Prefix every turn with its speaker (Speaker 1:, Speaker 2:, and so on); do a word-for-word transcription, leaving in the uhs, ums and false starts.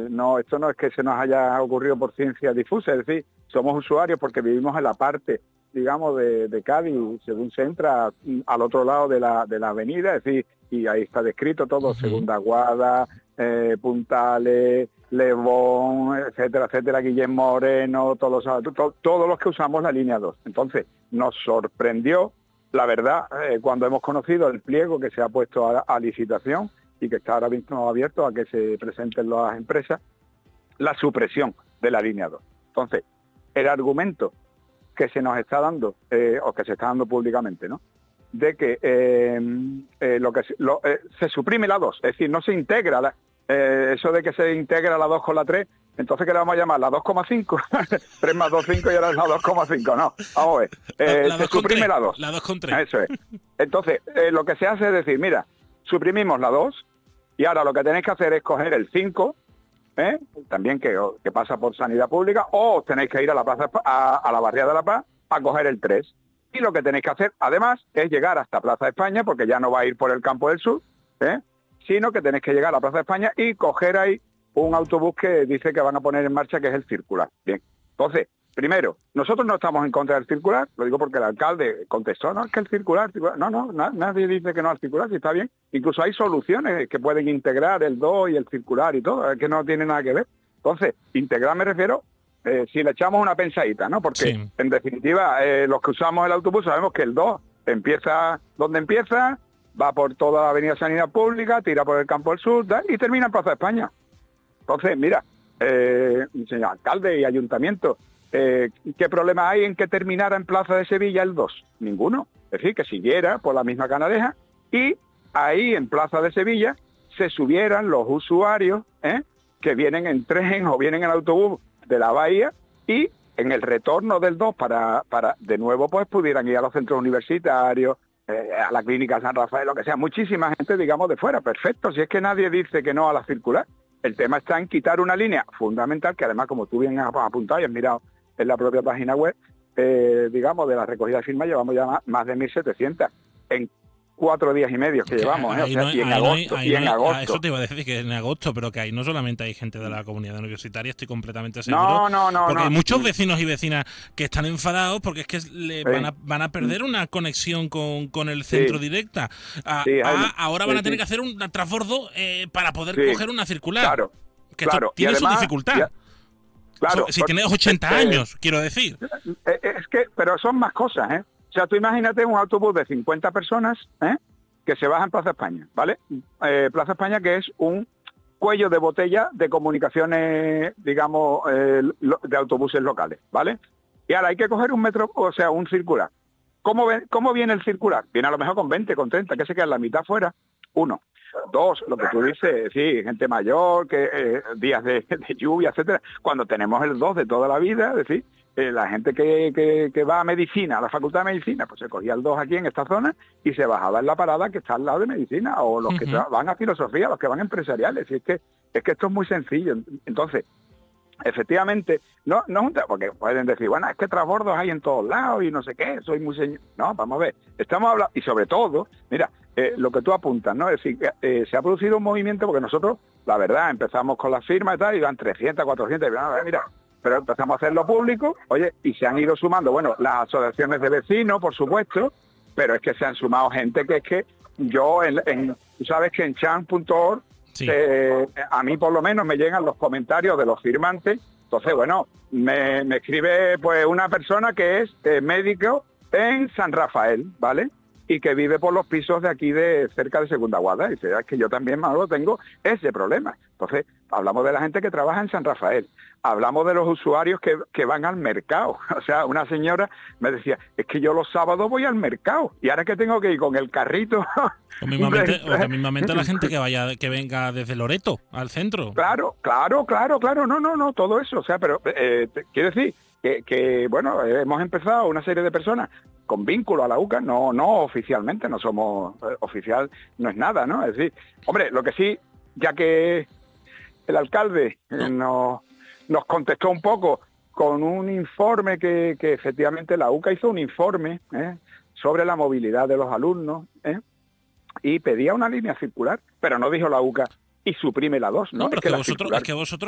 Speaker 1: no, esto no es que se nos haya ocurrido por ciencia difusa, es decir, somos usuarios porque vivimos en la parte, digamos, de, de Cádiz, según se entra al otro lado de la, de la avenida, es decir, y ahí está descrito todo, uh-huh. Segunda Guada, eh, Puntales, Lebón, etcétera, etcétera, Guillermo Moreno, todos los, to, todos los que usamos la línea dos. Entonces, nos sorprendió, la verdad, eh, cuando hemos conocido el pliego que se ha puesto a, a licitación y que está ahora mismo abierto a que se presenten las empresas, la supresión de la línea dos. Entonces, el argumento que se nos está dando, eh, o que se está dando públicamente, ¿no?, de que eh, eh, lo que se, lo, eh, se suprime la dos, es decir, no se integra, la, eh, eso de que se integra la dos con la tres, entonces ¿qué le vamos a llamar? ¿La dos coma cinco? tres más dos, cinco y ahora es la dos coma cinco, no, vamos a ver, eh, la, la se suprime la dos.
Speaker 2: La dos con tres.
Speaker 1: Eso es. Entonces, eh, lo que se hace es decir, mira, suprimimos la dos y ahora lo que tenéis que hacer es coger el cinco, ¿eh? También que, que pasa por sanidad pública, o tenéis que ir a la plaza a, a la barriada de la Paz a coger el tres. Y lo que tenéis que hacer, además, es llegar hasta Plaza de España, porque ya no va a ir por el Campo del Sur, ¿eh?, sino que tenéis que llegar a la Plaza de España y coger ahí un autobús que dice que van a poner en marcha, que es el circular. Bien, entonces, primero, nosotros no estamos en contra del circular, lo digo porque el alcalde contestó, no, es que el circular, circular no, no, na, nadie dice que no al circular, si está bien. Incluso hay soluciones que pueden integrar el dos y el circular y todo, que no tiene nada que ver. Entonces, integrar me refiero... Eh, si le echamos una pensadita, ¿no? Porque, sí, en definitiva, eh, los que usamos el autobús sabemos que el dos empieza donde empieza, va por toda la avenida Sanidad Pública, tira por el Campo del Sur, ¿da? Y termina en Plaza de España. Entonces, mira, eh, señor alcalde y ayuntamiento, eh, ¿qué problema hay en que terminara en Plaza de Sevilla el dos? Ninguno. Es decir, que siguiera por la misma canaleja y ahí en Plaza de Sevilla se subieran los usuarios, ¿eh?, que vienen en tren o vienen en autobús de la bahía y en el retorno del dos para, para de nuevo pues pudieran ir a los centros universitarios, eh, a la clínica San Rafael, lo que sea, muchísima gente, digamos, de fuera. Perfecto, si es que nadie dice que no a la circular. El tema está en quitar una línea fundamental que además, como tú bien has apuntado y has mirado en la propia página web, eh, digamos, de la recogida de firmas llevamos ya más, más de mil setecientas en cuatro días y medio que llevamos, ¿eh? O sea, no hay, y en agosto, no hay, y en no hay, agosto.
Speaker 2: Eso te iba a decir, que en agosto, pero que ahí no solamente hay gente de la comunidad universitaria, estoy completamente seguro.
Speaker 1: No, no, no.
Speaker 2: Porque
Speaker 1: no,
Speaker 2: hay muchos
Speaker 1: no.
Speaker 2: vecinos y vecinas que están enfadados porque es que le
Speaker 1: sí.
Speaker 2: van, a, van a perder una conexión con, con el centro
Speaker 1: sí.
Speaker 2: directa. A,
Speaker 1: sí,
Speaker 2: a, ahora van
Speaker 1: sí,
Speaker 2: a tener
Speaker 1: sí.
Speaker 2: que hacer un transbordo eh, para poder
Speaker 1: sí.
Speaker 2: coger una circular.
Speaker 1: Claro,
Speaker 2: que
Speaker 1: claro.
Speaker 2: Esto tiene
Speaker 1: además,
Speaker 2: su dificultad.
Speaker 1: Ya, claro.
Speaker 2: So, si tienes ochenta
Speaker 1: eh,
Speaker 2: años, quiero decir.
Speaker 1: Es que, pero son más cosas, ¿eh? O sea, tú imagínate un autobús de cincuenta personas, ¿eh?, que se baja en Plaza España, ¿vale? Eh, Plaza España, que es un cuello de botella de comunicaciones, digamos, eh, de autobuses locales, ¿vale? Y ahora hay que coger un metro, o sea, un circular. ¿Cómo, ve, ¿Cómo viene el circular? Viene a lo mejor con veinte, con treinta, que se queda la mitad fuera. Uno. Dos, lo que tú dices, sí, gente mayor, que eh, días de, de lluvia, etcétera. Cuando tenemos el dos de toda la vida, es decir, eh, la gente que, que, que va a medicina, a la facultad de medicina, pues se cogía el dos aquí en esta zona y se bajaba en la parada que está al lado de medicina, o los uh-huh. que van a filosofía, los que van a empresariales. Y es que, es que esto es muy sencillo. Entonces, efectivamente, no, no es un... porque pueden decir, bueno, es que transbordos hay en todos lados y no sé qué, soy muy señor... No, vamos a ver, estamos hablando, y sobre todo, mira, eh, lo que tú apuntas, ¿no? Es decir, eh, se ha producido un movimiento porque nosotros, la verdad, empezamos con las firmas y tal, y van trescientas, cuatrocientas, y bueno, mira, pero empezamos a hacerlo público, oye, y se han ido sumando, bueno, las asociaciones de vecinos, por supuesto, pero es que se han sumado gente que es que yo, en, en tú sabes que en chan punto org, sí. eh, a mí por lo menos me llegan los comentarios de los firmantes. Entonces, bueno, me, me escribe pues una persona que es eh, médico en San Rafael, ¿vale?, y que vive por los pisos de aquí de cerca de Segunda Guada. Y dice, es que yo también, Manolo, tengo ese problema. Entonces, hablamos de la gente que trabaja en San Rafael, hablamos de los usuarios que, que van al mercado. O sea, una señora me decía, es que yo los sábados voy al mercado y ahora que tengo que ir con el carrito.
Speaker 2: O mismamente, o mismamente la gente que vaya, que venga desde Loreto al centro.
Speaker 1: Claro, claro, claro, claro, no, no, no, todo eso. O sea, pero eh, te, quiero decir que, que, bueno, hemos empezado una serie de personas con vínculo a la UCA, no, no oficialmente, no somos, eh, oficial no es nada, ¿no? Es decir, hombre, lo que sí, ya que el alcalde eh, nos, nos contestó un poco con un informe que, que efectivamente la UCA hizo un informe ¿eh? sobre la movilidad de los alumnos, ¿eh? y pedía una línea circular, pero no dijo la UCA y suprime la dos, ¿no?
Speaker 2: No, pero
Speaker 1: es que,
Speaker 2: que
Speaker 1: la
Speaker 2: vosotros,
Speaker 1: circular...
Speaker 2: es que vosotros